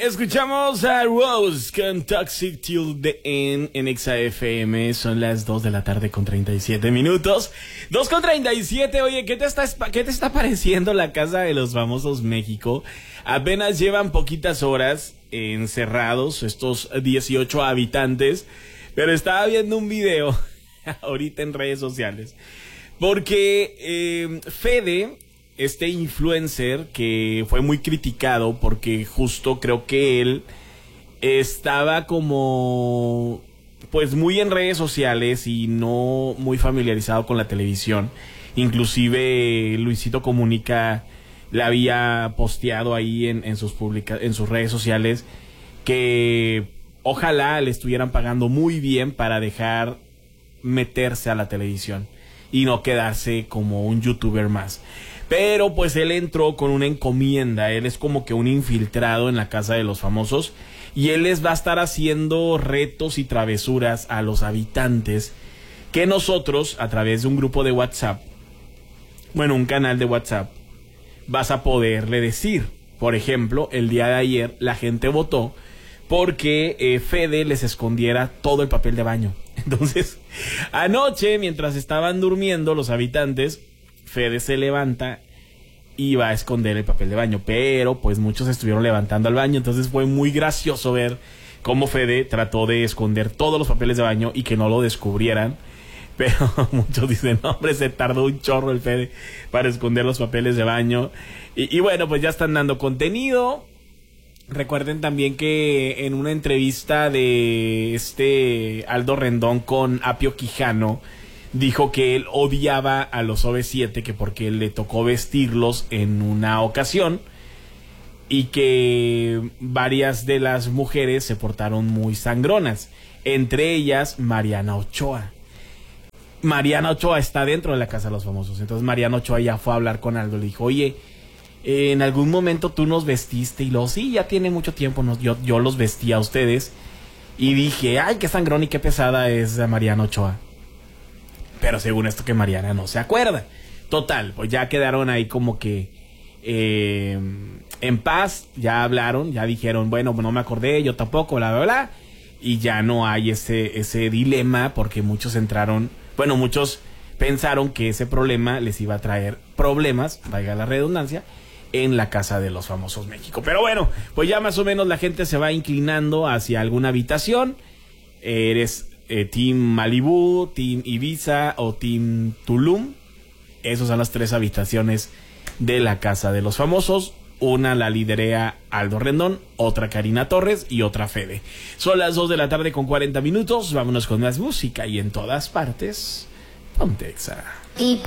Escuchamos a Rose con Toxic Till the End en XAFM. Son las 2 de la tarde con 37 minutos. 2 con 37. Oye, ¿qué te está pareciendo la Casa de los Famosos México? Apenas llevan poquitas horas encerrados estos 18 habitantes. Pero estaba viendo un video ahorita en redes sociales. Porque Fede, este influencer que fue muy criticado porque justo creo que él estaba como pues muy en redes sociales y no muy familiarizado con la televisión. Inclusive Luisito Comunica le había posteado ahí en sus redes sociales que ojalá le estuvieran pagando muy bien para dejar meterse a la televisión y no quedarse como un youtuber más. Pero pues él entró con una encomienda. Él es como que un infiltrado en la Casa de los Famosos y él les va a estar haciendo retos y travesuras a los habitantes que nosotros, a través de un grupo de WhatsApp, bueno, un canal de WhatsApp, vas a poderle decir. Por ejemplo, el día de ayer la gente votó porque Fede les escondiera todo el papel de baño. Entonces, anoche, mientras estaban durmiendo los habitantes, Fede se levanta y va a esconder el papel de baño, pero pues muchos estuvieron levantando al baño, entonces fue muy gracioso ver cómo Fede trató de esconder todos los papeles de baño y que no lo descubrieran, pero muchos dicen, no, hombre, se tardó un chorro el Fede para esconder los papeles de baño, y bueno, pues ya están dando contenido. Recuerden también que en una entrevista de Aldo Rendón con Apio Quijano, dijo que él odiaba a los OV7, que porque le tocó vestirlos en una ocasión y que varias de las mujeres se portaron muy sangronas, entre ellas Mariana Ochoa. Mariana Ochoa está dentro de la Casa de los Famosos, entonces Mariana Ochoa ya fue a hablar con Aldo, le dijo, oye, en algún momento tú nos vestiste, y luego, sí, ya tiene mucho tiempo, yo los vestí a ustedes, y dije, ay, qué sangrón y qué pesada es Mariana Ochoa. Pero según esto que Mariana no se acuerda. Total, pues ya quedaron ahí como que en paz, ya hablaron, ya dijeron, bueno, no me acordé, yo tampoco, bla, bla, bla. Y ya no hay ese dilema porque muchos pensaron que ese problema les iba a traer problemas, valga la redundancia, en la Casa de los Famosos México. Pero bueno, pues ya más o menos la gente se va inclinando hacia alguna habitación. Eres Team Malibu, Team Ibiza o Team Tulum. Esas son las 3 habitaciones de la Casa de los Famosos. Una la liderea Aldo Rendón, otra Karina Torres y otra Fede. Son las 2 de la tarde con 40 minutos. Vámonos con más música y en todas partes, ponte Exa.